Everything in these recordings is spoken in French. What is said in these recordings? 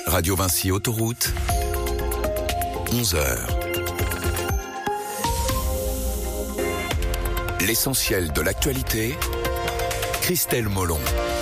Radio Vinci Autoroute, 11h. L'essentiel de l'actualité, Christelle Molon.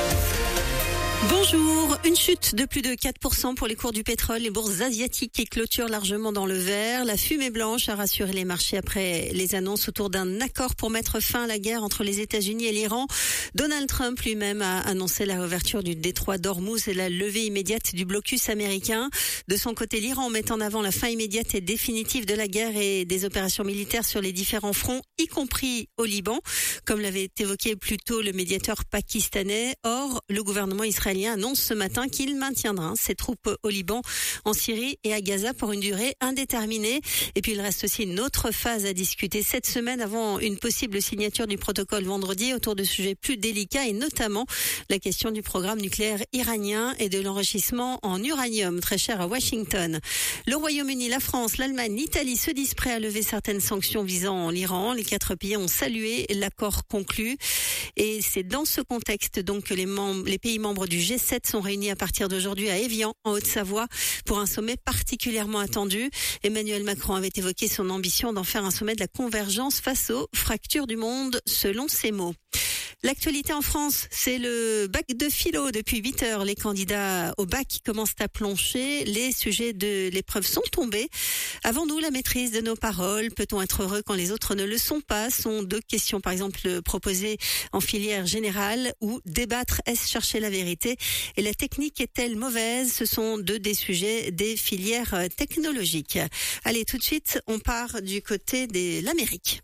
Bonjour, une chute de plus de 4% pour les cours du pétrole. Les bourses asiatiques qui clôturent largement dans le vert. La fumée blanche a rassuré les marchés après les annonces autour d'un accord pour mettre fin à la guerre entre les États-Unis et l'Iran. Donald Trump lui-même a annoncé la réouverture du détroit d'Ormuz et la levée immédiate du blocus américain. De son côté, l'Iran met en avant la fin immédiate et définitive de la guerre et des opérations militaires sur les différents fronts, y compris au Liban, comme l'avait évoqué plus tôt le médiateur pakistanais. Or, le gouvernement israélien annonce ce matin qu'il maintiendra ses troupes au Liban, en Syrie et à Gaza pour une durée indéterminée. Et puis il reste aussi une autre phase à discuter cette semaine avant une possible signature du protocole vendredi autour de sujets plus délicats et notamment la question du programme nucléaire iranien et de l'enrichissement en uranium très cher à Washington. Le Royaume-Uni, la France, l'Allemagne, l'Italie se disent prêts à lever certaines sanctions visant l'Iran. Les 4 pays ont salué l'accord conclu et c'est dans ce contexte donc que les pays membres du G7 sont réunis à partir d'aujourd'hui à Évian, en Haute-Savoie, pour un sommet particulièrement attendu. Emmanuel Macron avait évoqué son ambition d'en faire un sommet de la convergence face aux fractures du monde, selon ses mots. L'actualité en France, c'est le bac de philo. Depuis 8 heures, les candidats au bac commencent à plancher. Les sujets de l'épreuve sont tombés. Avons-nous la maîtrise de nos paroles? Peut-on être heureux quand les autres ne le sont pas? Sont 2 questions, par exemple, proposées en filière générale ou débattre, est-ce chercher la vérité? Et la technique est-elle mauvaise? Ce sont 2 des sujets des filières technologiques. Allez, tout de suite, on part du côté de l'Amérique.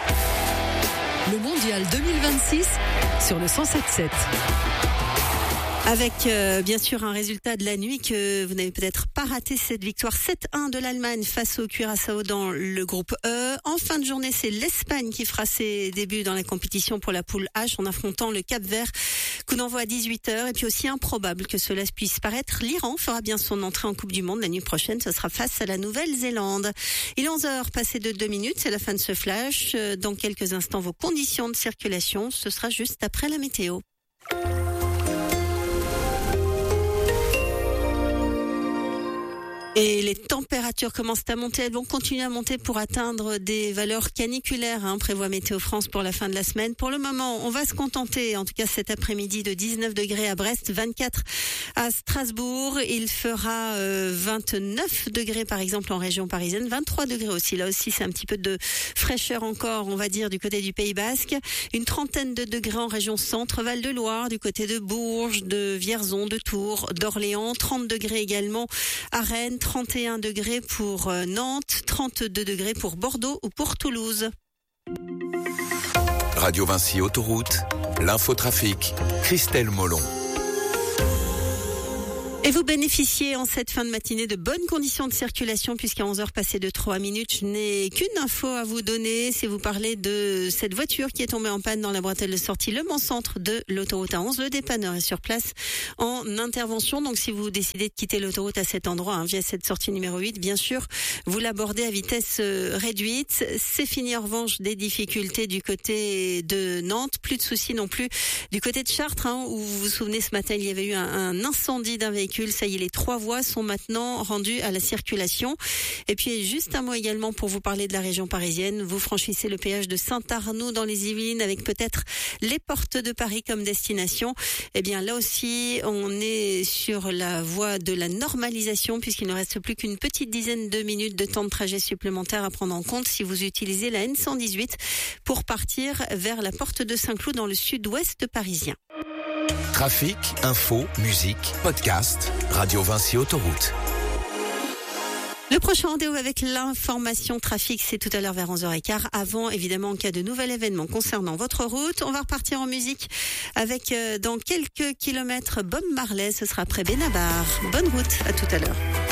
Le Mondial 2026 sur le 107.7. Avec bien sûr un résultat de la nuit que vous n'avez peut-être pas raté, cette victoire 7-1 de l'Allemagne face au Curaçao dans le groupe E. En fin de journée, c'est l'Espagne qui fera ses débuts dans la compétition pour la poule H en affrontant le Cap-Vert. Coup d'envoi à 18h. Et puis aussi improbable que cela puisse paraître, l'Iran fera bien son entrée en Coupe du Monde la nuit prochaine. Ce sera face à la Nouvelle-Zélande. Il est 11h passé de 2 minutes. C'est la fin de ce flash. Dans quelques instants, vos conditions de circulation. Ce sera juste après la météo. Et les températures commencent à monter, elles vont continuer à monter pour atteindre des valeurs caniculaires, prévoit Météo France pour la fin de la semaine. Pour le moment, on va se contenter, en tout cas cet après-midi, de 19 degrés à Brest, 24 à Strasbourg. Il fera 29 degrés par exemple en région parisienne, 23 degrés aussi. Là aussi, c'est un petit peu de fraîcheur encore, on va dire, du côté du Pays Basque. Une trentaine de degrés en région centre, Val-de-Loire, du côté de Bourges, de Vierzon, de Tours, d'Orléans. 30 degrés également à Rennes. 31 degrés pour Nantes, 32 degrés pour Bordeaux ou pour Toulouse. Radio Vinci Autoroute, l'infotrafic, Christelle Molon. Et vous bénéficiez en cette fin de matinée de bonnes conditions de circulation puisqu'à 11h passé de 3 minutes, je n'ai qu'une info à vous donner. C'est vous parler de cette voiture qui est tombée en panne dans la bretelle de sortie Le Mans Centre de l'autoroute A11. Le dépanneur est sur place en intervention. Donc si vous décidez de quitter l'autoroute à cet endroit, via cette sortie numéro 8, bien sûr, vous l'abordez à vitesse réduite. C'est fini en revanche des difficultés du côté de Nantes. Plus de soucis non plus du côté de Chartres, où vous vous souvenez ce matin, il y avait eu un incendie d'un véhicule. Ça y est, les 3 voies sont maintenant rendues à la circulation. Et puis, juste un mot également pour vous parler de la région parisienne. Vous franchissez le péage de Saint-Arnaud dans les Yvelines avec peut-être les portes de Paris comme destination. Eh bien, là aussi, on est sur la voie de la normalisation puisqu'il ne reste plus qu'une petite dizaine de minutes de temps de trajet supplémentaire à prendre en compte si vous utilisez la N118 pour partir vers la porte de Saint-Cloud dans le sud-ouest parisien. Trafic, info, musique, podcast, Radio Vinci Autoroute. Le prochain rendez-vous avec l'information trafic, c'est tout à l'heure vers 11h15. Avant, évidemment, en cas de nouvel événement concernant votre route, on va repartir en musique avec, dans quelques kilomètres, Bob Marley. Ce sera après Benabar. Bonne route, à tout à l'heure.